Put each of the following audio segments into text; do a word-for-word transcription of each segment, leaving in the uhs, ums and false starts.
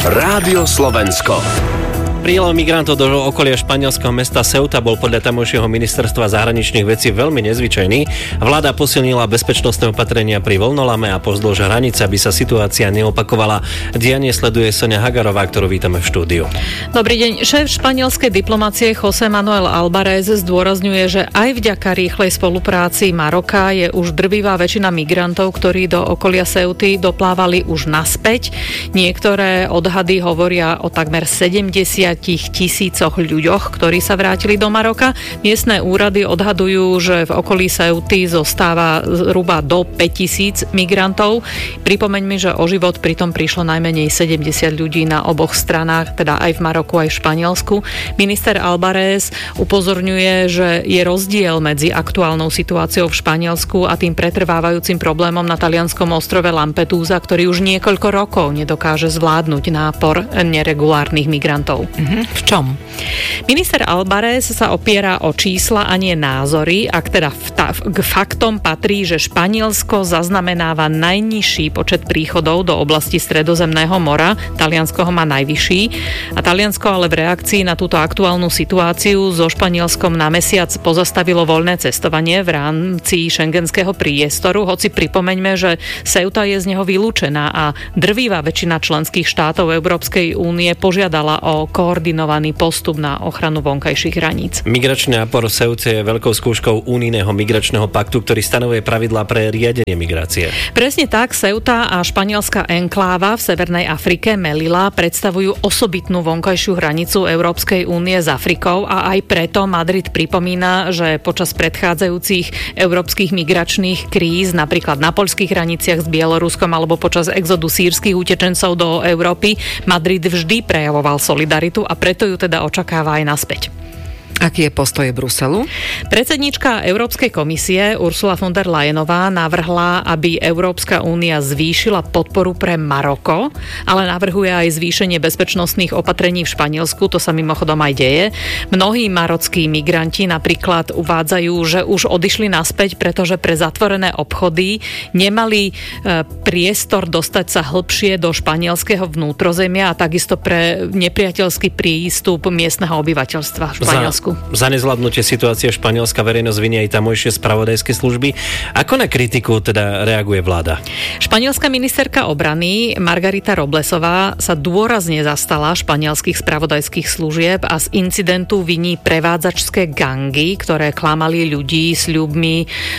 Rádio Slovensko. Prílev migrantov do okolia španielského mesta Ceuta bol podľa tamojšieho ministerstva zahraničných vecí veľmi nezvyčajný. Vláda posilnila bezpečnostné opatrenia pri voľnolame a pozdĺž hranice, aby sa situácia neopakovala. Dianie sleduje Soňa Hagarová, ktorú vítame v štúdiu. Dobrý deň. Šéf španielskej diplomácie José Manuel Alvarez zdôrazňuje, že aj vďaka rýchlej spolupráci Maroka je už drvivá väčšina migrantov, ktorí do okolia Ceuty doplávali už naspäť. Niektoré odhady hovoria o takmer sedemdesiat tisícoch ľuďoch, ktorí sa vrátili do Maroka. Miestne úrady odhadujú, že v okolí Ceuty zostáva zhruba do päťtisíc migrantov. Pripomeňme, že o život pritom prišlo najmenej sedemdesiat ľudí na oboch stranách, teda aj v Maroku, aj v Španielsku. Minister Alvarez upozorňuje, že je rozdiel medzi aktuálnou situáciou v Španielsku a tým pretrvávajúcim problémom na talianskom ostrove Lampedusa, ktorý už niekoľko rokov nedokáže zvládnuť nápor neregulárnych migrantov. V čom? Minister Alvarez sa opiera o čísla a nie názory, ak teda k faktom patrí, že Španielsko zaznamenáva najnižší počet príchodov do oblasti Stredozemného mora, Taliansko ho má najvyšší a Taliansko ale v reakcii na túto aktuálnu situáciu so Španielskom na mesiac pozastavilo voľné cestovanie v rámci šengenského priestoru, hoci pripomeňme, že Ceuta je z neho vylúčená a drvivá väčšina členských štátov Európskej únie požiadala o koordinovaný postup na ochranu vonkajších hraníc. Migračný nápor v Ceute je veľkou skúškou únijného migračného paktu, ktorý stanovuje pravidlá pre riadenie migrácie. Presne tak, Ceuta a španielská enkláva v Severnej Afrike Melilla predstavujú osobitnú vonkajšiu hranicu Európskej únie s Afrikou a aj preto Madrid pripomína, že počas predchádzajúcich európskych migračných kríz, napríklad na poľských hraniciach s Bieloruskom alebo počas exodu sýrskych utečencov do Európy, Madrid vždy prejavoval solidaritu a preto ju teda očakáva aj naspäť. Aký je postoj Bruselu? Predsedníčka Európskej komisie Ursula von der Leyenová navrhla, aby Európska únia zvýšila podporu pre Maroko, ale navrhuje aj zvýšenie bezpečnostných opatrení v Španielsku, to sa mimochodom aj deje. Mnohí marockí migranti napríklad uvádzajú, že už odišli naspäť, pretože pre zatvorené obchody nemali e, priestor dostať sa hlbšie do španielského vnútrozemia a takisto pre nepriateľský prístup miestneho obyvateľstva v Španielsku. Za nezvládnutie situácie španielská verejnosť viní aj tamojšie spravodajské služby. Ako na kritiku teda reaguje vláda? Španielská ministerka obrany Margarita Roblesová sa dôrazne zastala španielských spravodajských služieb a z incidentu viní prevádzačské gangy, ktoré klamali ľudí sľubmi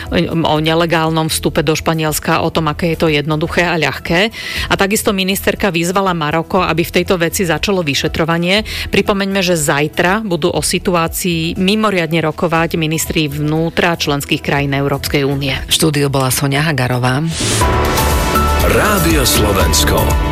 o nelegálnom vstupe do Španielska, o tom, aké je to jednoduché a ľahké. A takisto ministerka vyzvala Maroko, aby v tejto veci začalo vyšetrovanie. Pripomeňme, že zajtra budú o situácii mimoriadne rokovať ministri vnútra členských krajín Európskej únie. V štúdiu bola Soňa Hagarová. Rádio Slovensko.